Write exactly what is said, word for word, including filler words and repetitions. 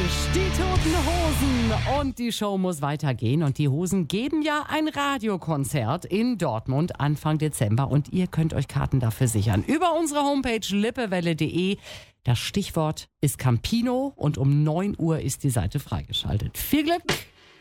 Die Toten Hosen. Und die Show muss weitergehen. Und die Hosen geben ja ein Radiokonzert in Dortmund Anfang Dezember. Und ihr könnt euch Karten dafür sichern. Über unsere Homepage lippewelle punkt de. Das Stichwort ist Campino. Und um neun Uhr ist die Seite freigeschaltet. Viel Glück!